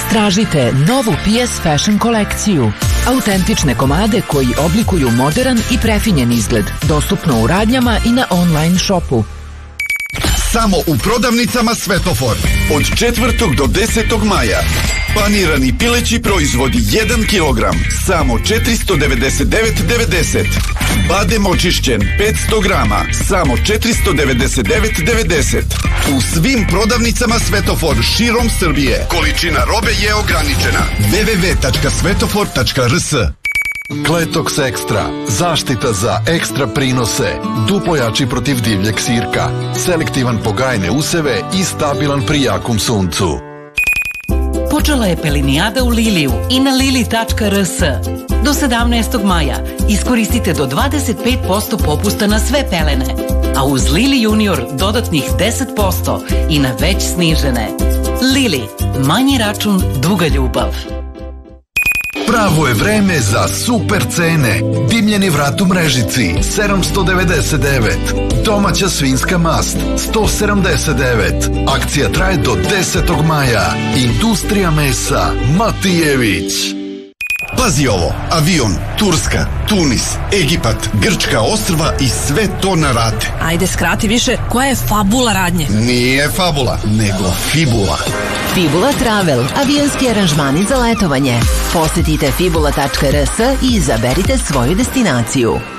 Tražite novu PS Fashion kolekciju. Autentične komade koji oblikuju moderan i prefinjen izgled. Dostupno u radnjama i na online shopu. Samo u prodavnicama Svetofor. Od 4. do 10. maja. Panirani pileći proizvodi 1 kg. Samo 499,90. Badem očišćen 500 grama. Samo 499,90. U svim prodavnicama Svetofor širom Srbije. Količina robe je ograničena. www.svetofor.rs. Kletox Extra. Zaštita za ekstra prinose. Duplo jači protiv divljeg sirka. Selektivan po gajne useve i stabilan pri jakom suncu. Počela je pelinijada u Liliju i na lili.rs. Do 17. maja iskoristite do 25% popusta na sve pelene, a uz Lili Junior dodatnih 10% i na već snižene. Lili, manji račun, duga ljubav. Pravo je vreme za super cene. Dimljeni vrat u Mrežici 799. Domaća svinjska mast 179. Akcija traje do 10. maja. Industrija mesa Matijević. Pazi ovo, avion, Turska, Tunis, Egipat, Grčka ostrva i sve to na rate. Ajde, skrati više, koja je fabula radnje? Nije fabula, nego fibula. Fibula Travel, avionski aranžmani za letovanje. Posetite fibula.rs i izaberite svoju destinaciju.